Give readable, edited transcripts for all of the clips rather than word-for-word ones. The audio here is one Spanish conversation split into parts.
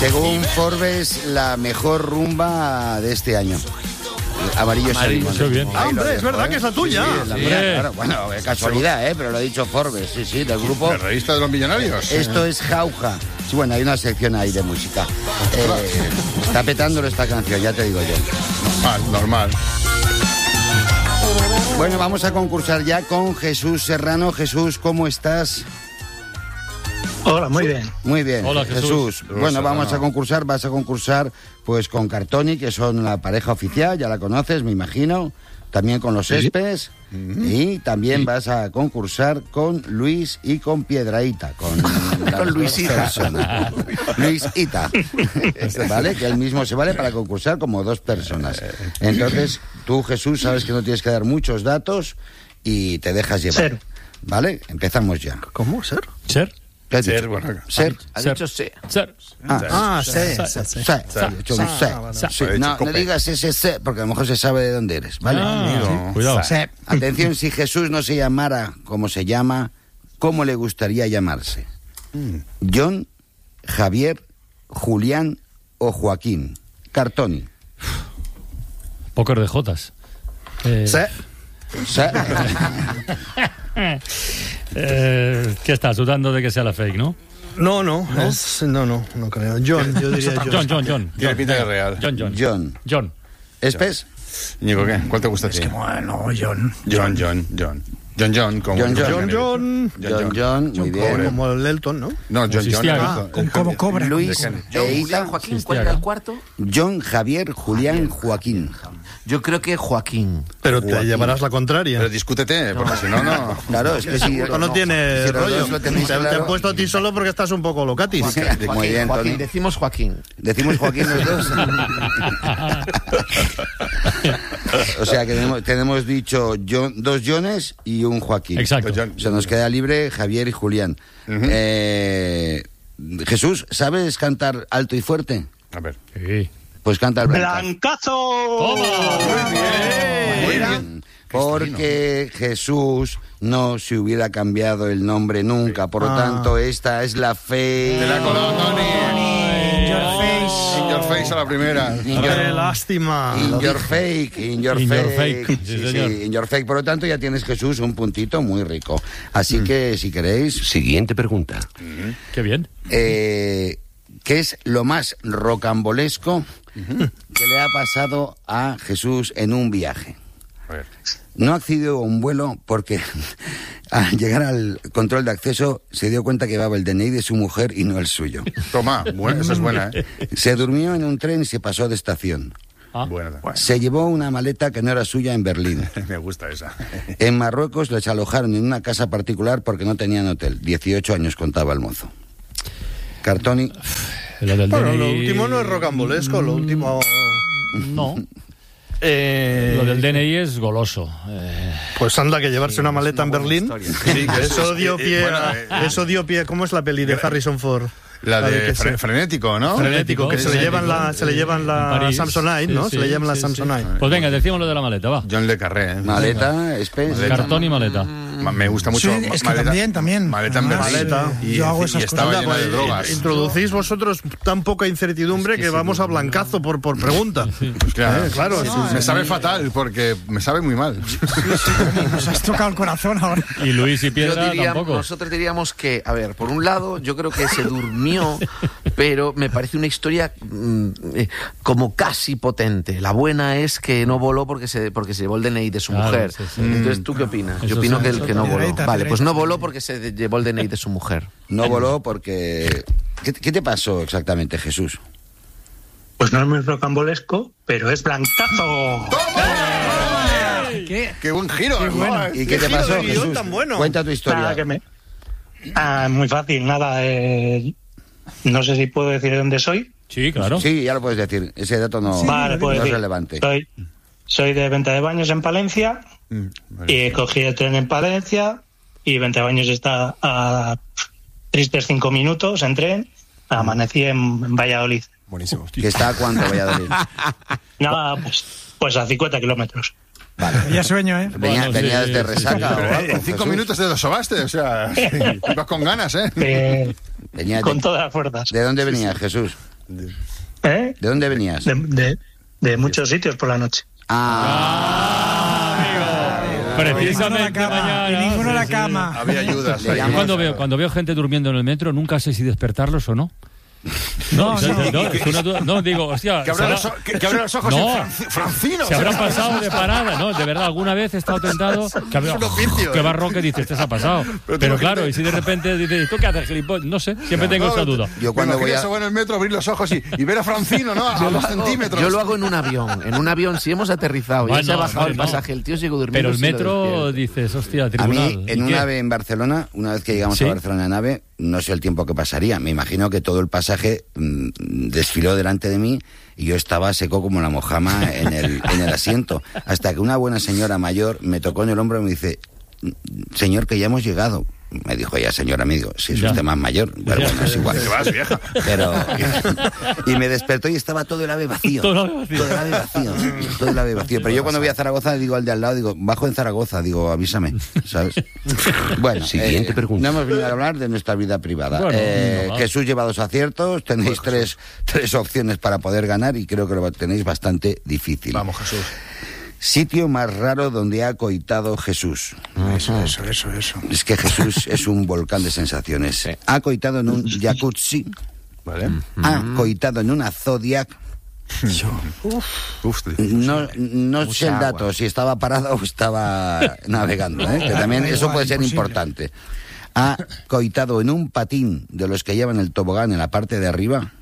Según Forbes, la mejor rumba de este año. Amarillo Salimón. Bien. Hombre, es verdad que es la tuya. Sí, la mía, claro. Bueno, casualidad, pero lo ha dicho Forbes, sí, del grupo. ¿La revista de los millonarios? Esto es Jauja. Sí, bueno, hay una sección ahí de música. Está petándolo esta canción, ya te digo yo. Normal. Bueno, vamos a concursar ya con Jesús Serrano. Jesús, ¿cómo estás? Hola, muy bien. Muy bien. Hola, Jesús. Bueno, vas a concursar pues con Cartoni, que son la pareja oficial, ya la conoces, me imagino. También con los Espes. Y también vas a concursar con Luis y con Piedrahita. Con Luisita. Luisita. ¿Vale? Que él mismo se vale para concursar como dos personas. Entonces, tú, Jesús, sabes que no tienes que dar muchos datos y te dejas llevar. Ser. ¿Vale? Empezamos ya. ¿Cómo? ¿Ser? ¿Ser? ¿Qué has Ser, dicho? bueno. Ser. Ha dicho C. Ser. No digas ese porque a lo mejor se sabe de dónde eres, ¿vale? Cuidado. Atención, si Jesús no se llamara como se llama, ¿cómo le gustaría llamarse? John, Javier, Julián o Joaquín. Cartoni. Póker de Jotas. ¿Qué estás dudando de que sea la fake, no? No creo. John, yo diría John. Tiene pinta de real. John. ¿Espes? Ñigo, ¿qué? ¿Cuál te gusta a ti? Bueno, John. John, como John, muy bien. Como el Elton, ¿no? No, John. Como cobra. Luis, Julián, Joaquín, ¿cuál era el cuarto? John, Javier, Julián, Joaquín. Yo creo que Joaquín. Pero te llevarás la contraria. Pero discútete, porque si no, no. Claro, es que si No tiene si los rollo. dos lo tenéis Te han claro. puesto a ti solo porque estás un poco locatis. Muy bien, Tony. Joaquín, decimos Joaquín. Decimos Joaquín los dos. O sea que tenemos dicho dos Johnes y un Joaquín. Exacto. O sea, nos queda libre Javier y Julián. Jesús, ¿sabes cantar alto y fuerte? A ver. Sí. Pues canta el ¡Blancazo! Muy bien. Porque Jesús no se hubiera cambiado el nombre nunca. Por lo tanto, esta es la fe. Te la coló, Tony. In your face a la primera. ¡Qué lástima! In your fake. In your fake. Sí, señor. In your fake. Por lo tanto, ya tienes, Jesús, un puntito muy rico. Así que, si queréis... Siguiente pregunta. Qué bien. ¿Qué es lo más rocambolesco que le ha pasado a Jesús en un viaje? A ver. No accedió a un vuelo porque al llegar al control de acceso se dio cuenta que llevaba el DNI de su mujer y no el suyo. Toma, esa es buena, ¿eh? Se durmió en un tren y se pasó de estación. Buena. Se llevó una maleta que no era suya en Berlín. Me gusta esa. En Marruecos les alojaron en una casa particular porque no tenían hotel. 18 años contaba el mozo. Cartoni. Lo del Bueno, DNI... lo último no es rocambolesco, lo último... No. Lo del DNI es goloso. Pues anda, que llevarse una maleta en Berlín. Sí, Eso dio pie. bueno, Eso dio pie. ¿Cómo es la peli de Harrison Ford? La de que se- Frenético, ¿no? Frenético, que se le llevan En la París. Samsonite, ¿no? Sí, Se le sí, llevan la sí, Samsonite. sí. Pues venga, decimos lo de la maleta, va. John Le Carré, ¿eh? Maleta, Espes. Cartón y maleta. Me gusta mucho. Sí, es que también. Maleta en Berlín. Maleta. Y, Yo hago esas y estaba cosas. llena de drogas. Introducís vosotros tan poca incertidumbre que vamos a blancazo por pregunta. Pues claro, Claro, me sabe fatal porque me sabe muy mal. Nos has tocado el corazón ahora. Y Luis y Piedra tampoco. Nosotros diríamos que, a ver, por un lado, yo creo que se durmió, pero me parece una historia como casi potente. La buena es que no voló porque se llevó el DNI de su Claro, mujer. sí, sí. Entonces, ¿tú qué opinas? Eso Yo opino sí, que eso el que no voló. Piedrita, Vale, pues no Piedrita. voló porque se llevó el DNI de su mujer. No voló porque... ¿Qué te pasó exactamente, Jesús? Pues no es muy rocambolesco, pero es blancazo. ¡Qué buen giro! Qué bueno. ¿Y qué te giro pasó, de guión Jesús? tan bueno. Cuenta tu historia. Nada, muy fácil, nada. No sé si puedo decir de dónde soy. Sí, claro. Sí, ya lo puedes decir. Ese dato no, Vale, no pues es sí. relevante. Soy de Venta de Baños en Palencia y cogí el tren en Palencia y Venta de Baños está a tristes 5 minutos en tren. Amanecí en Valladolid. Buenísimo. ¿Que está a cuánto, Valladolid? Nada, pues a 50 kilómetros. Ya sueño, ¿eh? ¿Venías sí, de sí, resaca Pero o algo, en 5 Jesús? minutos te lo sobaste, o sea, ibas con ganas, ¿eh? Venías Con todas las fuerzas. ¿De dónde venías, Jesús? ¿Eh? ¿De dónde venías? De muchos sitios por la noche. Precisamente mañana. Y ninguno a la Sí. cama. Había ayudas. Le ahí. llamo- Cuando veo gente durmiendo en el metro, nunca sé si despertarlos o no. No, no, digo, hostia. Que abra los ojos No. en Francino. Se habrán pasado de parada, ¿no? De verdad, alguna vez he estado tentado. Que barroque dices, te has pasado. Pero claro, y si de repente dices, ¿tú qué haces, gilipollas? No sé, siempre tengo esa duda. Yo cuando voy a... eso en el metro, abrir los ojos y ver a Francino, ¿no? A 2 centímetros. Yo lo hago en un avión. En un avión, si hemos aterrizado, ya Bueno, se ha bajado el no. pasaje, el tío sigue durmiendo. Pero el sí lo metro despierta. dices, hostia, A tribunal. mí, ¿y en un qué? AVE en Barcelona, una vez que llegamos ¿Sí? a Barcelona en AVE, no sé el tiempo que pasaría. Me imagino que todo el pasaje desfiló delante de mí y yo estaba seco como la mojama en el asiento. Hasta que una buena señora mayor me tocó en el hombro y me dice, señor, que ya hemos llegado. Me dijo ella, señor amigo, si es Ya. usted más mayor. Pero Ya. bueno, es igual. Que vas, vieja. Pero, y me despertó y estaba todo el ave vacío. Todo el ave vacío. Todo el ave vacío. Todo el ave vacío. Pero yo cuando voy a Zaragoza digo al de al lado, digo, bajo en Zaragoza, digo, avísame, ¿sabes? Bueno, Siguiente pregunta. no hemos venido a hablar de nuestra vida privada. Bueno, no, va. Jesús lleva 2 aciertos, tenéis tres opciones para poder ganar y creo que lo tenéis bastante difícil. Vamos, Jesús. Sitio más raro donde ha coitado Jesús. Eso. Es que Jesús es un volcán de sensaciones. Ha coitado en un jacuzzi, Vale. ha coitado en una Zodiac. Uf, No sé el dato, si estaba parado o estaba navegando, ¿eh? Que también eso puede ser importante. Ha coitado en un patín de los que llevan el tobogán en la parte de arriba,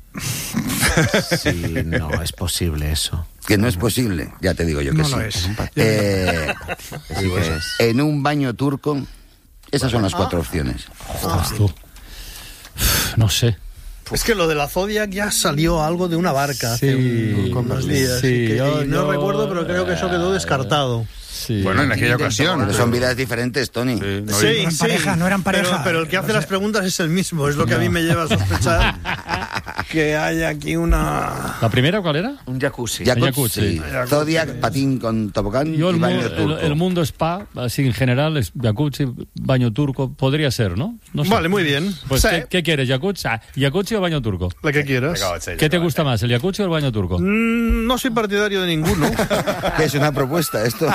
Sí, no, es posible eso. que no es posible, ya te digo yo que No sí. lo es. Sí que es. En un baño turco, esas son las 4 opciones. Ostras, tú. No sé. Es que lo de la Zodiac ya salió algo de una barca hace unos días. sí, y yo- no recuerdo, pero creo que eso quedó descartado. Sí. Bueno, en aquella ocasión. Pero son vidas diferentes, Tony. No, Sí, eran pareja, no eran pareja. Pero el que hace las preguntas es el mismo. Es lo que a mí me lleva a sospechar que hay aquí una... ¿La primera cuál era? Un jacuzzi. Jacuzzi, Zodiac, patín con tobogán Yo y baño el turco. mundo spa, así en general, es jacuzzi, baño turco, podría ser, ¿no? No sé. Vale, muy bien. Pues, Sí, ¿qué quieres, jacuzzi? ¿Jacuzzi o baño turco? la que quieras. ¿Qué te gusta más, el jacuzzi o el baño turco? No soy partidario de ninguno. ¿Qué es una propuesta esto?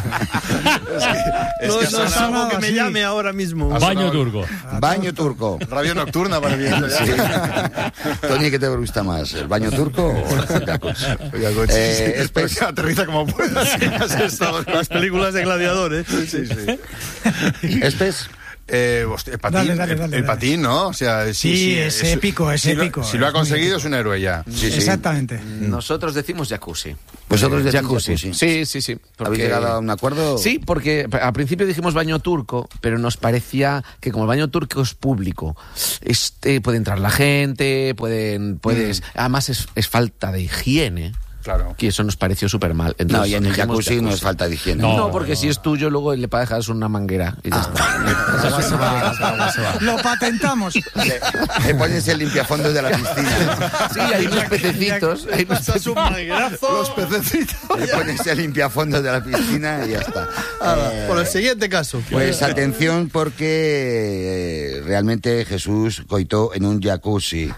No es algo que me llame ahora mismo. Baño turco. Baño turco. Radio nocturna para bien. Sí. Tony, ¿qué te gusta más? ¿El baño turco o el jacuzzi? Pues aterriza como puedas. Has estado- Las películas de gladiadores. ¿Espes? Hostia, el patín, Dale. el patín, ¿no? O sea, Sí, es épico, es si épico. si lo ha Es muy conseguido, es un héroe ya. Sí, sí. Exactamente. Nosotros decimos jacuzzi. ¿Vosotros decís Jacuzzi. jacuzzi? Sí. ¿Habéis llegado a un acuerdo? Sí, porque al principio dijimos baño turco, pero nos parecía que como el baño turco es público, puede entrar la gente, puedes... Además es falta de higiene. Claro. Que eso nos pareció súper mal. No, y en el jacuzzi no es falta de higiene. No. No, porque si es tuyo, luego le dejas una manguera y ya está. Se va. Lo patentamos. Le pones el limpiafondos de la piscina. Sí, hay unos pececitos. Hay unos Pasas un manguerazo. Los pececitos. Le pones el limpiafondos de la piscina y ya está. Por el siguiente caso. Pues atención porque realmente Jesús coitó en un jacuzzi.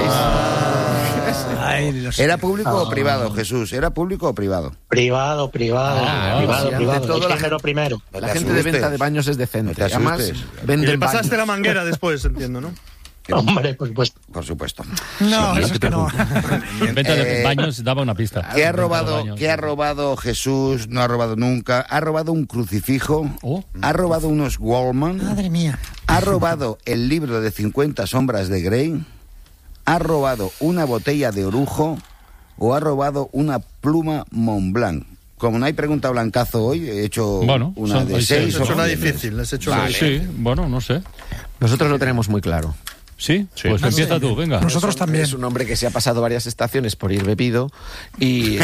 Ay, los- ¿Era público o privado, Jesús? ¿Era público o privado? Privado. sí, ante todo Primero. No La te gente de asustes. venta de baños es decente. No te Además, asustes. Y venden le pasaste baños. la manguera después, entiendo, ¿no? Hombre, por supuesto. Por supuesto. No, eso es que no. Venta de baños daba una pista. ¿Qué ha Venta de robado, baños. ¿Qué ha robado Jesús? No ha robado nunca. Ha robado un crucifijo. Oh. Ha robado unos Wallman. Madre mía. Ha robado el libro de 50 sombras de Grey. Ha robado una botella de orujo. O ha robado una pluma Montblanc. Como no hay pregunta blancazo hoy, he hecho Bueno, una son- de hay 6. Has hecho una difícil. Has hecho una difícil. Sí, bueno, no sé. Nosotros lo tenemos muy claro. ¿Sí? Pues empieza tú, venga. Nosotros también. Es un hombre que se ha pasado varias estaciones por ir bebido y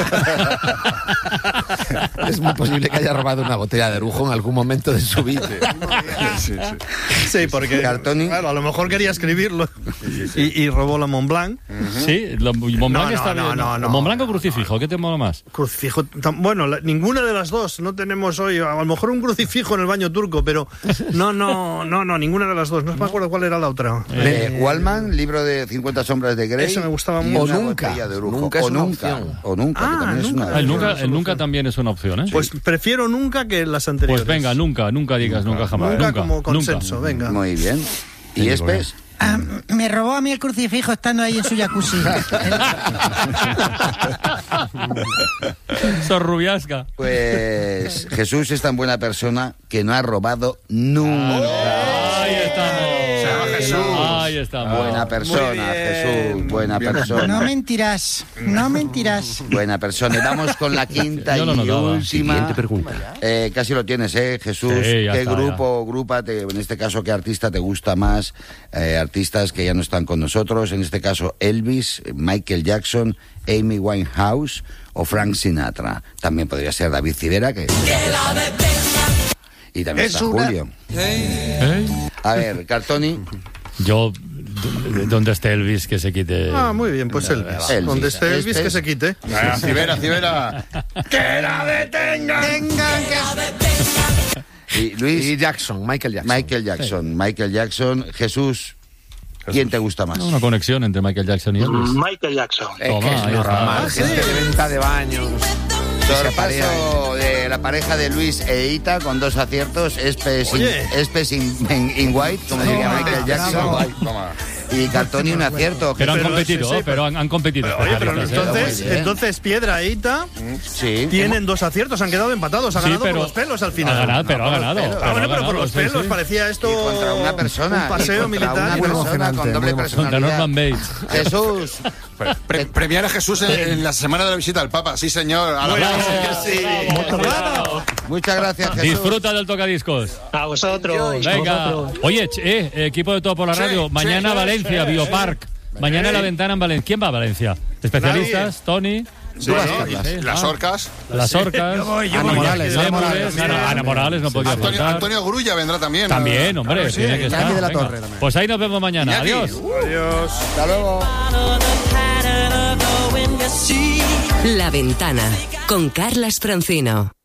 es muy posible que haya robado una botella de orujo en algún momento de su vida. Sí, porque Cartoni. claro, a lo mejor quería escribirlo y robó la Montblanc. Sí, Montblanc No, está no, bien. no, no. ¿Montblanc o crucifijo? ¿Qué te mola más? Crucifijo. Bueno, ninguna de las dos. No tenemos hoy. A lo mejor un crucifijo en el baño turco, pero no, ninguna de las dos. No me acuerdo cuál era la otra. no. Wallman, libro de 50 sombras de Grey. Eso me gustaba y mucho. una O nunca. botella de orujo. Nunca es o una nunca. opción. O nunca, que también es una El nunca también es una opción, ¿eh? Pues prefiero nunca que las anteriores. Pues venga, nunca digas nunca jamás. Nunca como consenso, nunca. venga. Muy bien. ¿Y Espes? Me robó a mí el crucifijo estando ahí en su jacuzzi. Sorrubiasca. Pues Jesús es tan buena persona que no ha robado nunca. Ahí estamos. Jesús. Ahí estamos. Buena persona, Muy bien. Jesús. Buena persona. No mentirás, no mentirás. Buena persona. Y vamos con la quinta Yo lo y notaba. última. Siguiente pregunta. Casi lo tienes, Jesús. Sí, ya ¿Qué está, grupo o grupa, en este caso, qué artista te gusta más? Artistas que ya no están con nosotros. En este caso, Elvis, Michael Jackson, Amy Winehouse o Frank Sinatra. También podría ser David Civera, que y también está Julio. ¿Eh? A ver, Cartoni. Yo, donde esté Elvis, que se quite. Ah, muy bien, pues Elvis. Elvis. Donde esté Elvis, Este que es- se quite. Civera. ¡Que la detengan! Y Luis. Y Jackson, Michael Jackson. Michael Jackson. Jesús, ¿quién te gusta más? Una conexión entre Michael Jackson y Elvis. Michael Jackson. Toma, ahí está. Gente de venta de baños. Sorpaso de la pareja de Luis e Ita con 2 aciertos. Espes Oye. in white, como diría Michael Jackson. Toma. Y Cartoni un acierto. Pero han Pero competido, sí, sí, pero han competido. Oye, pero especialistas, muy bien. entonces Piedra e Ita Sí. tienen 2 aciertos, han quedado empatados. Ha Sí, ganado pero por los pelos al final. Ha ganado, pero ha ganado. pelos. Ah, bueno, pero ha por ganado, los sí, pelos sí. parecía esto Y contra una persona. un paseo y contra militar. una Muy persona emocionante, con doble muy Contra Norman personalidad. Bates. Jesús. Premiar a Jesús en la semana de la visita al Papa. Sí, señor. A la Muchas gracias, Jesús. Disfruta del tocadiscos. A vosotros. Venga. Oye, equipo de Todo por la Radio. Mañana Valencia, Biopark. Mañana en la ventana en Valencia. ¿Quién va a Valencia? ¿Especialistas? Tony. Las orcas. Las orcas. Ana Morales, Ana Morales. Ana Morales no podía faltar. Antonio Grulla vendrá también. También, hombre, tiene que estar. Iñaki de la Venga. Torre también. Pues ahí nos vemos mañana. Iñaki. Adiós. Adiós. Hasta luego. La Ventana con Carlas Francino.